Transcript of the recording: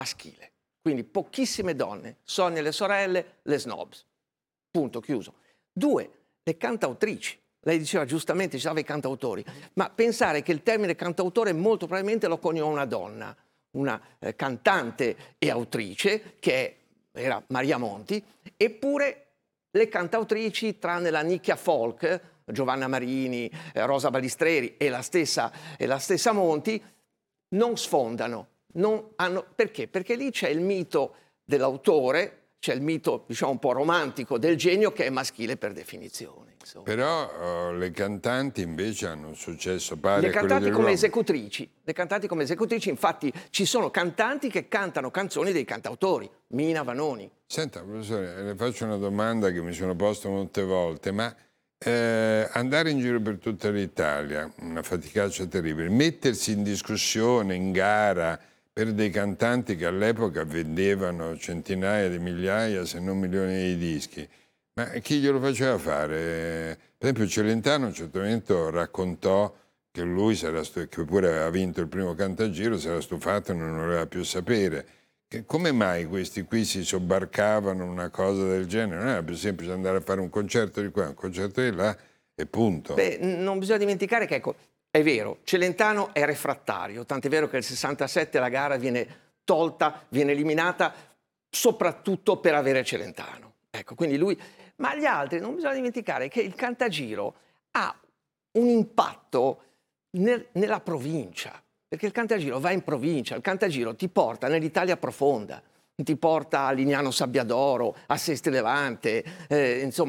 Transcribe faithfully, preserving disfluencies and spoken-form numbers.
maschile. Quindi pochissime donne, Sonia e le sorelle, le snobs. Punto, chiuso. Due, le cantautrici. Lei diceva giustamente, ci sono i cantautori, ma pensare che il termine cantautore molto probabilmente lo coniò una donna, una eh, cantante e autrice, che era Maria Monti, eppure le cantautrici, tranne la nicchia folk, Giovanna Marini, eh, Rosa Balistreri e la stessa, e la stessa Monti, non sfondano. Non hanno, perché? Perché lì c'è il mito dell'autore, c'è il mito, diciamo, un po' romantico del genio, che è maschile per definizione. Insomma. Però uh, le cantanti invece hanno un successo pari le a quello cantanti degli come uomini. esecutrici, le cantanti come esecutrici, infatti ci sono cantanti che cantano canzoni dei cantautori, Mina Vanoni. Senta, professore, le faccio una domanda che mi sono posto molte volte, ma eh, andare in giro per tutta l'Italia, una faticaccia terribile, mettersi in discussione, in gara per dei cantanti che all'epoca vendevano centinaia di migliaia, se non milioni di dischi, ma chi glielo faceva fare? Per esempio Celentano a un certo momento raccontò che lui, che pure aveva vinto il primo Cantagiro, si era stufato e non voleva più sapere. Che, come mai questi qui si sobbarcavano una cosa del genere? Non era più semplice andare a fare un concerto di qua, un concerto di là e punto. Beh, non bisogna dimenticare che, ecco, è vero, Celentano è refrattario, tant'è vero che nel sessantasette la gara viene tolta, viene eliminata soprattutto per avere Celentano. Ecco, quindi lui... Ma gli altri non bisogna dimenticare che il Cantagiro ha un impatto nel, nella provincia, perché il Cantagiro va in provincia, il Cantagiro ti porta nell'Italia profonda, ti porta a Lignano Sabbiadoro, a Sesti Levante, eh, insomma